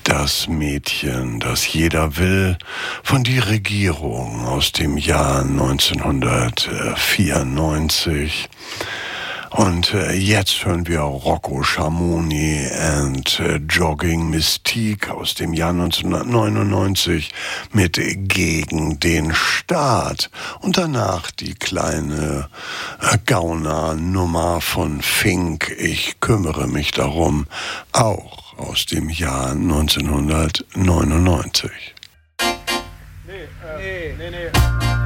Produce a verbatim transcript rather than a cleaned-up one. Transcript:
Das Mädchen, das jeder will, von Die Regierung aus dem Jahr neunzehnhundertvierundneunzig. Und äh, jetzt hören wir Rocco Schamoni and äh, Jogging Mystique aus dem Jahr neunzehnhundertneunundneunzig mit Gegen den Staat. Und danach die kleine äh, Gauner-Nummer von Fink, Ich kümmere mich darum, auch aus dem Jahr neunzehnhundertneunundneunzig. Nee, äh, nee, nee, nee.